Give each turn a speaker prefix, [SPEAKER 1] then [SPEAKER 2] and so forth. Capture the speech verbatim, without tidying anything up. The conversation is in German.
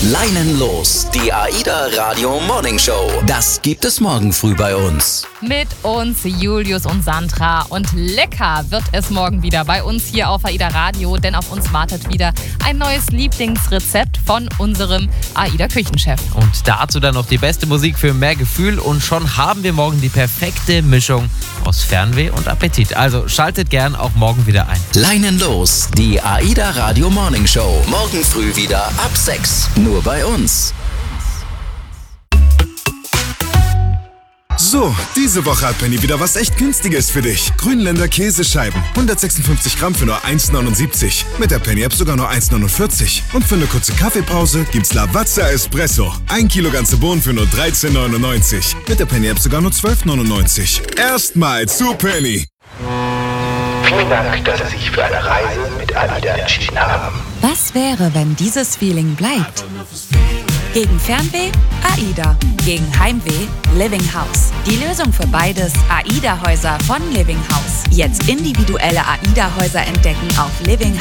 [SPEAKER 1] Leinenlos, die AIDA Radio Morning Show. Das gibt es morgen früh bei uns.
[SPEAKER 2] Mit uns Julius und Sandra. Und lecker wird es morgen wieder bei uns hier auf AIDA Radio, denn auf uns wartet wieder ein neues Lieblingsrezept von unserem AIDA Küchenchef.
[SPEAKER 3] Und dazu dann noch die beste Musik für mehr Gefühl und schon haben wir morgen die perfekte Mischung aus Fernweh und Appetit. Also schaltet gern auch morgen wieder ein.
[SPEAKER 1] Leinenlos, die AIDA Radio Morning Show. Morgen früh wieder ab sechs. Nur bei uns.
[SPEAKER 4] So, diese Woche hat Penny wieder was echt Günstiges für dich. Grünländer Käsescheiben. hundertsechsundfünfzig Gramm für nur eins neunundsiebzig. Mit der Penny-App sogar nur eins neunundvierzig. Und für eine kurze Kaffeepause gibt's Lavazza Espresso. Ein Kilo ganze Bohnen für nur dreizehn neunundneunzig. Mit der Penny-App sogar nur zwölf neunundneunzig. Erstmal zu Penny.
[SPEAKER 5] Vielen Dank, dass Sie sich für eine Reise mit AIDA entschieden haben.
[SPEAKER 6] Was wäre, wenn dieses Feeling bleibt? Gegen Fernweh? AIDA. Gegen Heimweh? Living House. Die Lösung für beides: AIDA-Häuser von Living House. Jetzt individuelle AIDA-Häuser entdecken auf living